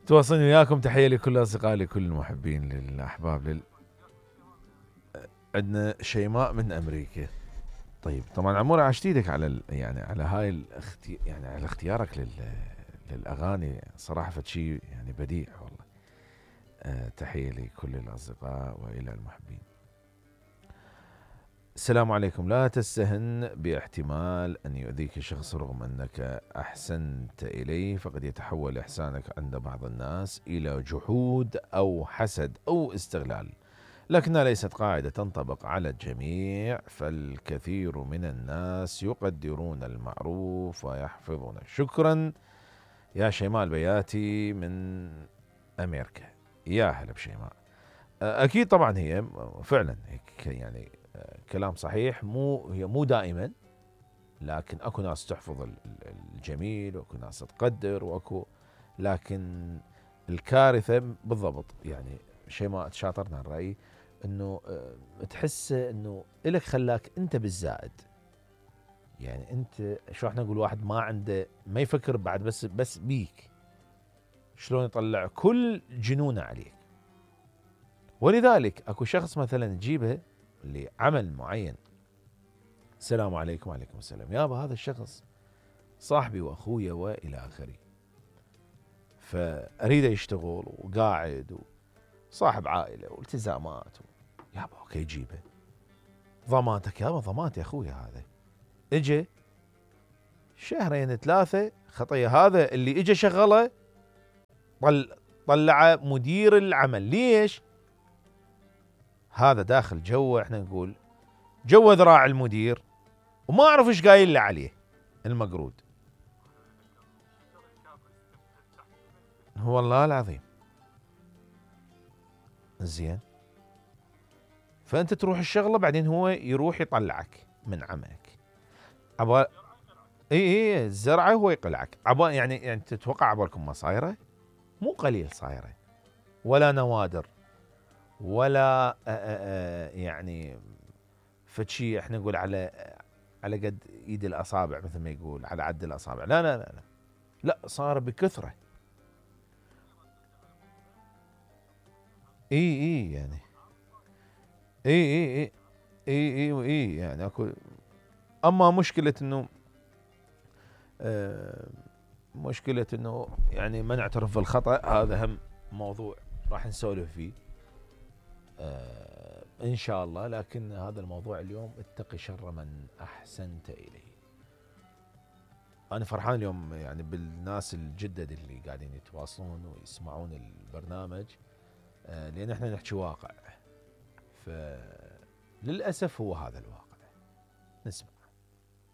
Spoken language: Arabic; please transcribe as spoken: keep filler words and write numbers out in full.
تواصلني وياكم. تحية لكل أصدقائي، لكل المحبين، للأحباب، لل... عندنا شيماء من أمريكا. طيب طبعا عموري عشت ايدك على ال... يعني على هاي الاختي... يعني على اختيارك لل... للأغاني صراحة، فشي يعني بديع والله. أه تحية لكل الأصدقاء وإلى المحبين. السلام عليكم. لا تستهن باحتمال أن يؤذيك شخص رغم أنك أحسنت إليه، فقد يتحول إحسانك عند بعض الناس إلى جحود أو حسد أو استغلال، لكنها ليست قاعدة تنطبق على الجميع، فالكثير من الناس يقدرون المعروف ويحفظونه. شكرا يا شيماء البياتي من أمريكا. يا هلا بشيماء. أكيد طبعا هي فعلا هيك يعني كلام صحيح. مو هي مو دائما، لكن اكو ناس تحفظ الجميل واكو ناس تقدر واكو، لكن الكارثه بالضبط يعني شيء ما تشاطرنا الراي انه تحس انه الك خلاك انت بالزائد. يعني انت شو احنا نقول، واحد ما عنده ما يفكر بعد بس بس بيك، شلون يطلع كل جنونه عليك. ولذلك اكو شخص مثلا تجيبه لعمل معين، السلام عليكم. وعليكم السلام. يابا هذا الشخص صاحبي واخويا والى اخره، فاريده يشتغل وقاعد وصاحب عائله والتزامات و... يابا اوكي جيبه. ضمانتك يابا؟ ضمانتي يا اخويا. هذا اجى شهرين ثلاثه خطيه، هذا اللي اجى شغله طل طلعه مدير العمل. ليش؟ هذا داخل جو احنا نقول جو ذراع المدير، وما اعرف ايش قايل له عليه المقرود. هو والله العظيم زين. فانت تروح الشغله بعدين هو يروح يطلعك من عملك. عبال اي اي الزرعه هو يقلعك. عبال يعني يعني تتوقع عبالكم ما صايره؟ مو قليل صايره، ولا نوادر، ولا آآ آآ يعني فشي احنا نقول على على قد ايد الاصابع، مثل ما يقول على عد الاصابع. لا لا لا لا, لا صار بكثره. اي اي يعني اي اي اي اي اي, اي يعني اكو. اما مشكله انه آه مشكلة انه يعني ما نعترف بالخطأ، هذا هم موضوع راح نسولف فيه آه ان شاء الله. لكن هذا الموضوع اليوم اتقي شر من احسنت اليه. انا فرحان اليوم يعني بالناس الجدد اللي قاعدين يتواصلون ويسمعون البرنامج، آه لان احنا نحكي واقع، فللاسف هو هذا الواقع. نسمع.